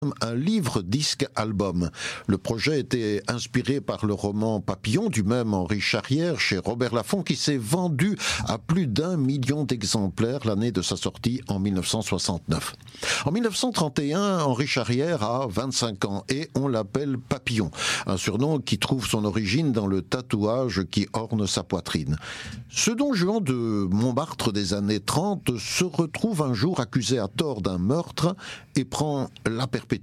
un livre-disque album. Le projet était inspiré par le roman Papillon du même Henri Charrière chez Robert Laffont qui s'est vendu à plus d'1 million d'exemplaires l'année de sa sortie en 1969. En 1931, Henri Charrière a 25 ans et on l'appelle Papillon, un surnom qui trouve son origine dans le tatouage qui orne sa poitrine. Ce don Juan de Montmartre des années 30 se retrouve un jour accusé à tort d'un meurtre et prend la perpétuité.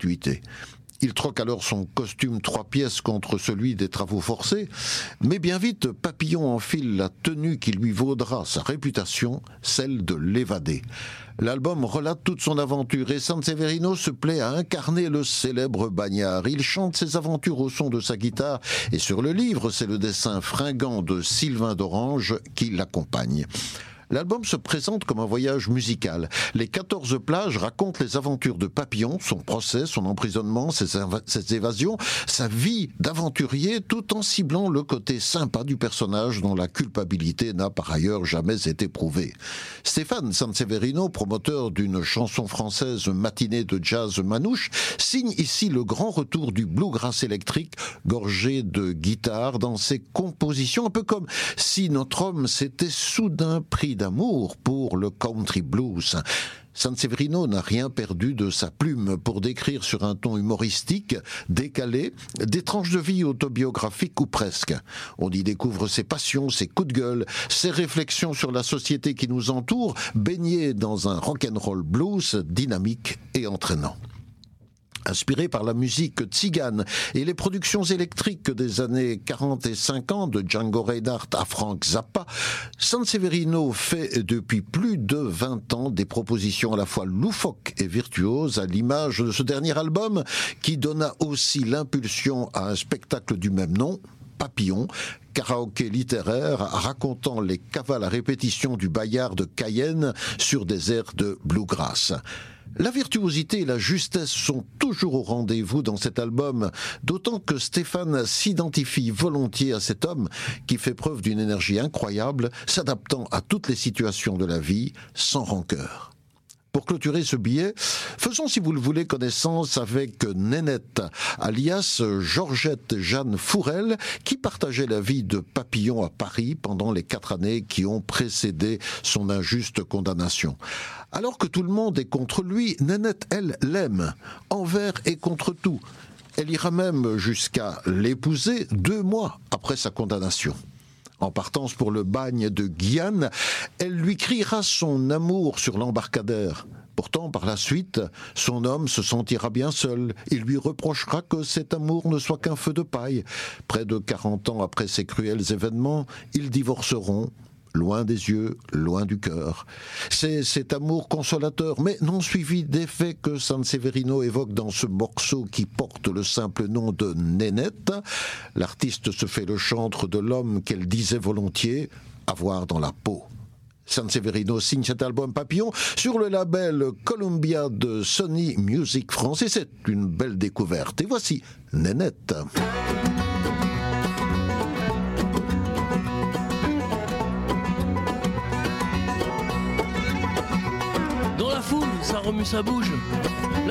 Il troque alors son costume 3 pièces contre celui des travaux forcés, mais bien vite, Papillon enfile la tenue qui lui vaudra sa réputation, celle de l'évadé. L'album relate toute son aventure et Sanseverino se plaît à incarner le célèbre bagnard. Il chante ses aventures au son de sa guitare et sur le livre, c'est le dessin fringant de Sylvain d'Orange qui l'accompagne. L'album se présente comme un voyage musical. Les 14 plages racontent les aventures de Papillon, son procès, son emprisonnement, ses évasions, sa vie d'aventurier, tout en ciblant le côté sympa du personnage dont la culpabilité n'a par ailleurs jamais été prouvée. Stéphane Sanseverino, promoteur d'une chanson française matinée de jazz manouche, signe ici le grand retour du bluegrass électrique, gorgé de guitare dans ses compositions, un peu comme si notre homme s'était soudain pris d'amour pour le country blues. Sanseverino n'a rien perdu de sa plume pour décrire sur un ton humoristique, décalé, des tranches de vie autobiographiques ou presque. On y découvre ses passions, ses coups de gueule, ses réflexions sur la société qui nous entoure, baignées dans un rock'n'roll blues dynamique et entraînant. Inspiré par la musique tzigane et les productions électriques des années 40 et 50 de Django Reinhardt à Frank Zappa, Sanseverino fait depuis plus de 20 ans des propositions à la fois loufoques et virtuoses à l'image de ce dernier album qui donna aussi l'impulsion à un spectacle du même nom, Papillon, karaoké littéraire racontant les cavales à répétition du Bayard de Cayenne sur des airs de bluegrass. La virtuosité et la justesse sont toujours au rendez-vous dans cet album, d'autant que Stéphane s'identifie volontiers à cet homme qui fait preuve d'une énergie incroyable, s'adaptant à toutes les situations de la vie, sans rancœur. Pour clôturer ce billet, faisons si vous le voulez connaissance avec Nénette, alias Georgette Jeanne Fourel, qui partageait la vie de Papillon à Paris pendant les 4 années qui ont précédé son injuste condamnation. Alors que tout le monde est contre lui, Nénette, elle, l'aime, envers et contre tout. Elle ira même jusqu'à l'épouser 2 mois après sa condamnation. En partance pour le bagne de Guyane, elle lui criera son amour sur l'embarcadère. Pourtant, par la suite, son homme se sentira bien seul. Il lui reprochera que cet amour ne soit qu'un feu de paille. Près de 40 ans après ces cruels événements, ils divorceront. Loin des yeux, loin du cœur. C'est cet amour consolateur, mais non suivi d'effet que Sanseverino évoque dans ce morceau qui porte le simple nom de Nénette. L'artiste se fait le chantre de l'homme qu'elle disait volontiers avoir dans la peau. Sanseverino signe cet album Papillon sur le label Columbia de Sony Music France et c'est une belle découverte. Et voici Nénette. Dans la foule, ça remue, ça bouge.